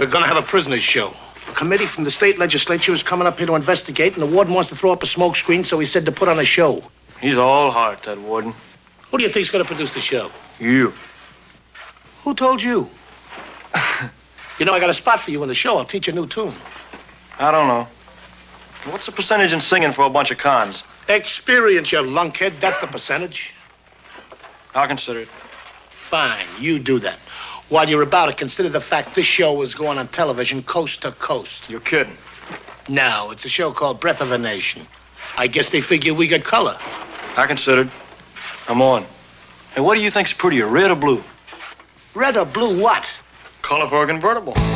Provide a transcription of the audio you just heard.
They're gonna have a prisoner's show. A committee from the state legislature is coming up here to investigate, and the warden wants to throw up a smoke screen, so he said to put on a show. He's all heart, that warden. Who do you think's gonna produce the show? You. Who told you? You know, I got a spot for you in the show. I'll teach you a new tune. I don't know. What's the percentage in singing for a bunch of cons? Experience, you lunkhead. That's the percentage. I'll consider it. Fine, you do that. While you're about it, consider the fact this show is going on television coast to coast. You're kidding. No, it's a show called Breath of a Nation. I guess they figure we got color. I considered. I'm on. Hey, what do you think's prettier, red or blue? Red or blue what? Color for a convertible.